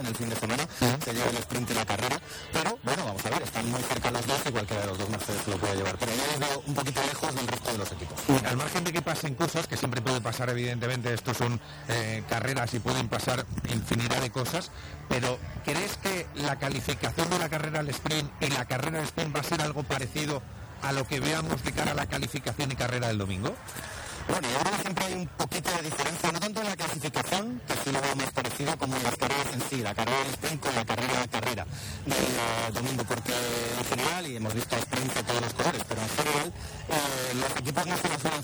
en el fin de semana, se lleva el sprint y la carrera, pero bueno, vamos a ver, están muy cerca los dos y cualquiera de los dos Mercedes se lo puede llevar, pero yo les veo un poquito lejos del resto de los equipos. Al margen de que pasen cosas, que siempre puede pasar evidentemente, estos son carreras y pueden pasar infinidad de cosas, pero ¿crees que la calificación de la carrera al sprint y la carrera al sprint va a ser algo parecido a lo que veamos de cara a la calificación y carrera del domingo? Bueno, yo creo que siempre hay un poquito de diferencia, no tanto en la clasificación, que sí lo veo más parecido, como en las carreras en sí, la carrera del sprint con la carrera del domingo, porque en general, y hemos visto sprint de todos los colores, pero en general los equipos no se lo suelen